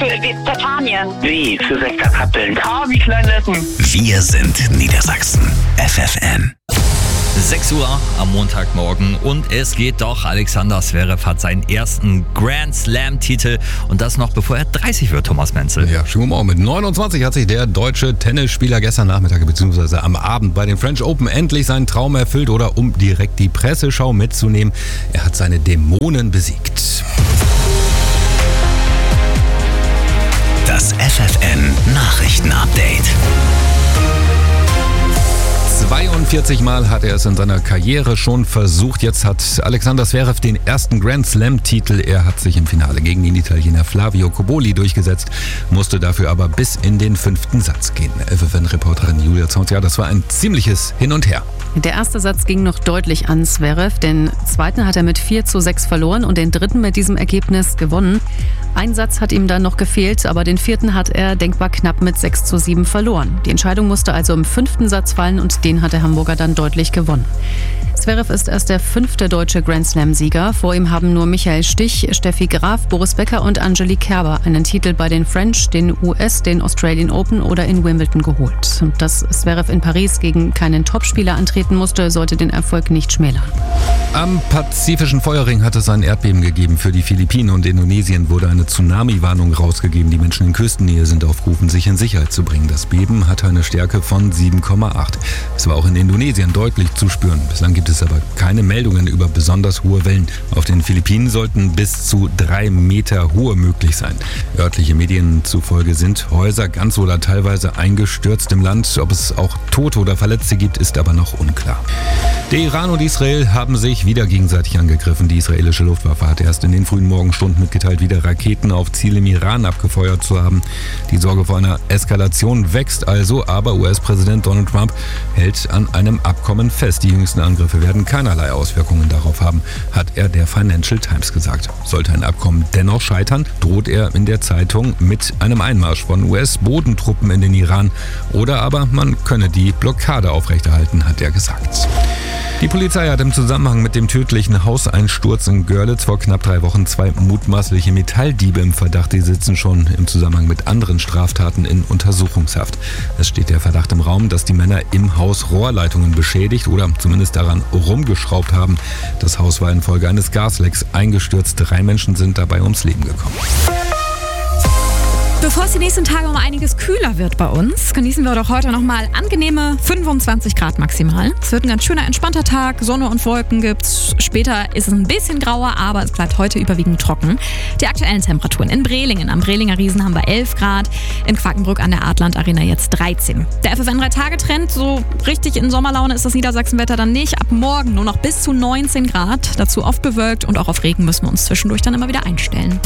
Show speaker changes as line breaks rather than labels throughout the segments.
Kastanien.
Wie? Für Kappeln?
Wie Kleinletten.
Wir sind Niedersachsen. FFN.
6 Uhr am Montagmorgen und es geht doch. Alexander Zverev hat seinen ersten Grand Slam-Titel und das noch bevor er 30 wird, Thomas Menzel.
Ja, schönen guten Morgen. Mit 29 hat sich der deutsche Tennisspieler gestern Nachmittag bzw. am Abend bei den French Open endlich seinen Traum erfüllt, oder um direkt die Presseschau mitzunehmen, er hat seine Dämonen besiegt.
Das FFN-Nachrichten-Update.
42 Mal hat er es in seiner Karriere schon versucht. Jetzt hat Alexander Zverev den ersten Grand Slam-Titel. Er hat sich im Finale gegen den Italiener Flavio Cobolli durchgesetzt, musste dafür aber bis in den 5. Satz gehen. FFN-Reporterin Julia Zons, ja, das war ein ziemliches Hin und Her.
Der erste Satz ging noch deutlich an Zverev. Den zweiten hat er mit 4:6 verloren und den dritten mit diesem Ergebnis gewonnen. Ein Satz hat ihm dann noch gefehlt, aber den vierten hat er denkbar knapp mit 6:7 verloren. Die Entscheidung musste also im 5. Satz fallen und den hat der Hamburger dann deutlich gewonnen. Zverev ist erst der 5. deutsche Grand Slam-Sieger. Vor ihm haben nur Michael Stich, Steffi Graf, Boris Becker und Angelique Kerber einen Titel bei den French, den US, den Australian Open oder in Wimbledon geholt. Und dass Zverev in Paris gegen keinen Topspieler antreten musste, sollte den Erfolg nicht schmälern.
Am Pazifischen Feuerring hat es ein Erdbeben gegeben. Für die Philippinen und Indonesien wurde eine Tsunami-Warnung rausgegeben. Die Menschen in Küstennähe sind aufgerufen, sich in Sicherheit zu bringen. Das Beben hatte eine Stärke von 7,8. Es war auch in Indonesien deutlich zu spüren. Bislang gibt es aber keine Meldungen über besonders hohe Wellen. Auf den Philippinen sollten bis zu 3 Meter hohe möglich sein. Örtliche Medien zufolge sind Häuser ganz oder teilweise eingestürzt im Land. Ob es auch Tote oder Verletzte gibt, ist aber noch unklar. Der Iran und Israel haben sich wieder gegenseitig angegriffen. Die israelische Luftwaffe hat erst in den frühen Morgenstunden mitgeteilt, wieder Raketen auf Ziele im Iran abgefeuert zu haben. Die Sorge vor einer Eskalation wächst also, aber US-Präsident Donald Trump hält an einem Abkommen fest. Die jüngsten Angriffe werden keinerlei Auswirkungen darauf haben, hat er der Financial Times gesagt. Sollte ein Abkommen dennoch scheitern, droht er in der Zeitung mit einem Einmarsch von US-Bodentruppen in den Iran. Oder aber man könne die Blockade aufrechterhalten, hat er gesagt. Die Polizei hat im Zusammenhang mit dem tödlichen Hauseinsturz in Görlitz vor knapp 3 Wochen 2 mutmaßliche Metalldiebe im Verdacht. Die sitzen schon im Zusammenhang mit anderen Straftaten in Untersuchungshaft. Es steht der Verdacht im Raum, dass die Männer im Haus Rohrleitungen beschädigt oder zumindest daran rumgeschraubt haben. Das Haus war infolge eines Gaslecks eingestürzt. 3 Menschen sind dabei ums Leben gekommen.
Bevor es die nächsten Tage um einiges kühler wird bei uns, genießen wir doch heute nochmal angenehme 25 Grad maximal. Es wird ein ganz schöner, entspannter Tag, Sonne und Wolken gibt's. Später ist es ein bisschen grauer, aber es bleibt heute überwiegend trocken. Die aktuellen Temperaturen in Brelingen, am Brelinger Riesen haben wir 11 Grad, in Quakenbrück an der Adland Arena jetzt 13. Der FFN 3-Tage-Trend, so richtig in Sommerlaune ist das Niedersachsenwetter dann nicht. Ab morgen nur noch bis zu 19 Grad, dazu oft bewölkt und auch auf Regen müssen wir uns zwischendurch dann immer wieder einstellen.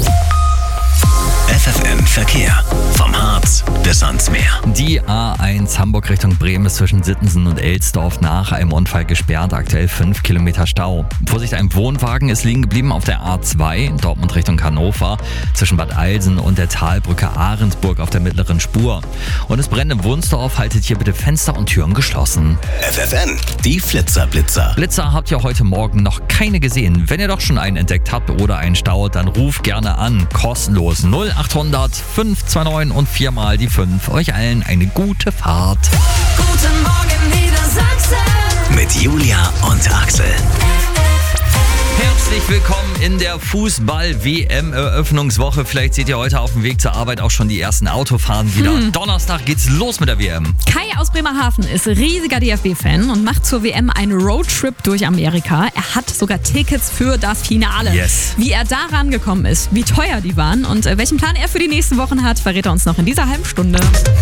FFN Verkehr. Vom Harz bis ans Meer.
Die A1 Hamburg Richtung Bremen ist zwischen Sittensen und Elsdorf nach einem Unfall gesperrt. Aktuell 5 Kilometer Stau. Vorsicht, ein Wohnwagen ist liegen geblieben auf der A2 Dortmund Richtung Hannover zwischen Bad Eilsen und der Talbrücke Ahrensburg auf der mittleren Spur. Und es brennt in Wunsdorf. Haltet hier bitte Fenster und Türen geschlossen.
FFN, die Flitzer-Blitzer.
Blitzer habt ihr heute Morgen noch keine gesehen. Wenn ihr doch schon einen entdeckt habt oder einen Stau, dann ruft gerne an. Kostenlos 0800 529 und 4 mal die 5. Euch allen eine gute Fahrt.
Guten Morgen Niedersachsen.
Mit Julia und Axel.
Herzlich willkommen in der Fußball-WM-Eröffnungswoche. Vielleicht seht ihr heute auf dem Weg zur Arbeit auch schon die ersten Autofahren wieder. Donnerstag geht's los mit der WM.
Kai aus Bremerhaven ist riesiger DFB-Fan und macht zur WM einen Roadtrip durch Amerika. Er hat sogar Tickets für das Finale.
Yes.
Wie er da rangekommen ist, wie teuer die waren und welchen Plan er für die nächsten Wochen hat, verrät er uns noch in dieser halben Stunde.